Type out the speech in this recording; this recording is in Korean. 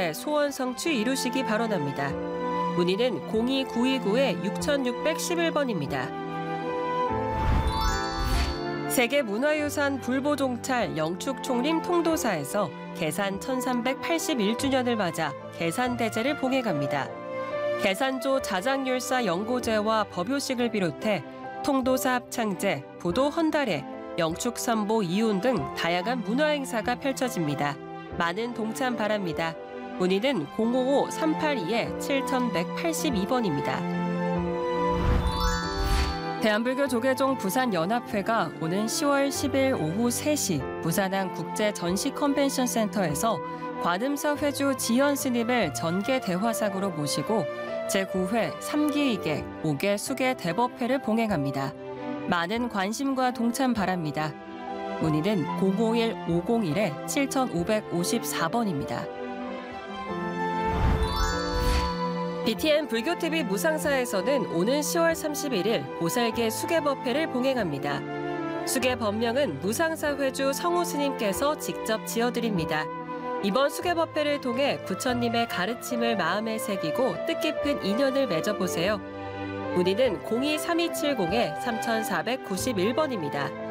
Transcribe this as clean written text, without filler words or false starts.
위해 소원 성취 이루시기 바라랍니다. 문의는 02929-6611번입니다. 세계문화유산 불보종찰 영축총림 통도사에서 개산 1381주년을 맞아 개산대제를 봉해갑니다. 개산조 자장율사 연고제와 법요식을 비롯해 통도사 합창제, 부도 헌달회, 영축선보 이혼 등 다양한 문화행사가 펼쳐집니다. 많은 동참 바랍니다. 문의는 055-382-7182번입니다. 대한불교 조계종 부산연합회가 오는 10월 10일 오후 3시 부산항 국제전시컨벤션센터에서 관음사 회주 지연 스님을 전계 대화상으로 모시고 제9회 3기이객 5개 수계 대법회를 봉행합니다. 많은 관심과 동참 바랍니다. 문의는 051-501-7554번입니다. BTN 불교TV 무상사에서는 오는 10월 31일 보살계 수계법회를 봉행합니다. 수계 법명은 무상사 회주 성우 스님께서 직접 지어드립니다. 이번 수계법회를 통해 부처님의 가르침을 마음에 새기고 뜻깊은 인연을 맺어보세요. 문의는 02-3270-3491번입니다.